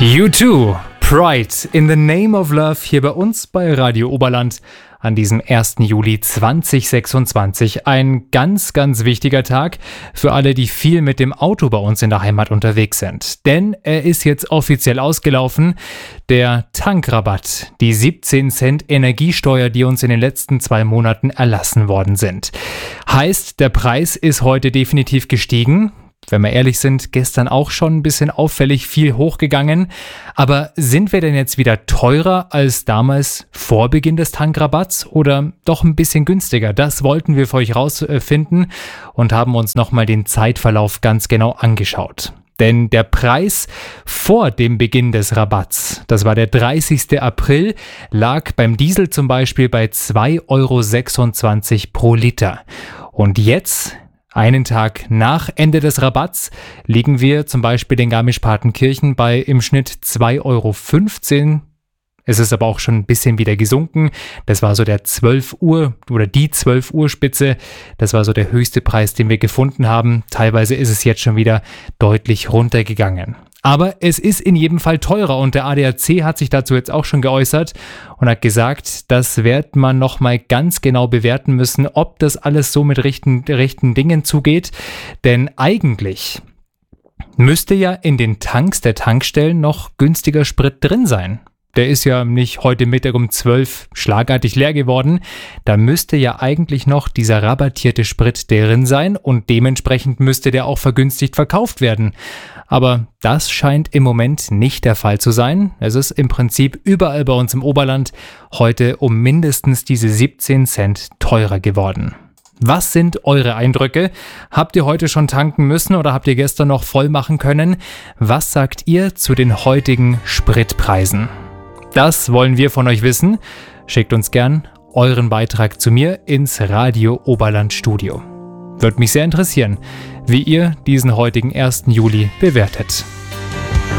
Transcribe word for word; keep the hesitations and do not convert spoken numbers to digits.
U zwei, Pride in the Name of Love hier bei uns bei Radio Oberland an diesem ersten Juli zweitausendsechsundzwanzig. Ein ganz, ganz wichtiger Tag für alle, die viel mit dem Auto bei uns in der Heimat unterwegs sind. Denn er ist jetzt offiziell ausgelaufen. Der Tankrabatt, die siebzehn Cent Energiesteuer, die uns in den letzten zwei Monaten erlassen worden sind. Heißt, der Preis ist heute definitiv gestiegen. Wenn wir ehrlich sind, gestern auch schon ein bisschen auffällig viel hochgegangen. Aber sind wir denn jetzt wieder teurer als damals vor Beginn des Tankrabatts oder doch ein bisschen günstiger? Das wollten wir für euch rausfinden und haben uns nochmal den Zeitverlauf ganz genau angeschaut. Denn der Preis vor dem Beginn des Rabatts, das war der dreißigsten April, lag beim Diesel zum Beispiel bei zwei Euro sechsundzwanzig pro Liter. Und jetzt, einen Tag nach Ende des Rabatts, liegen wir zum Beispiel in Garmisch-Partenkirchen bei im Schnitt zwei Euro fünfzehn. Es ist aber auch schon ein bisschen wieder gesunken. Das war so der zwölf Uhr oder die zwölf Uhr Spitze. Das war so der höchste Preis, den wir gefunden haben. Teilweise ist es jetzt schon wieder deutlich runtergegangen. Aber es ist in jedem Fall teurer und der A D A C hat sich dazu jetzt auch schon geäußert und hat gesagt, das wird man nochmal ganz genau bewerten müssen, ob das alles so mit rechten, rechten Dingen zugeht. Denn eigentlich müsste ja in den Tanks der Tankstellen noch günstiger Sprit drin sein. Der ist ja nicht heute Mittag um zwölf schlagartig leer geworden. Da müsste ja eigentlich noch dieser rabattierte Sprit drin sein und dementsprechend müsste der auch vergünstigt verkauft werden. Aber das scheint im Moment nicht der Fall zu sein. Es ist im Prinzip überall bei uns im Oberland heute um mindestens diese siebzehn Cent teurer geworden. Was sind eure Eindrücke? Habt ihr heute schon tanken müssen oder habt ihr gestern noch voll machen können? Was sagt ihr zu den heutigen Spritpreisen? Das wollen wir von euch wissen. Schickt uns gern euren Beitrag zu mir ins Radio Oberland Studio. Würde mich sehr interessieren, wie ihr diesen heutigen ersten Juli bewertet.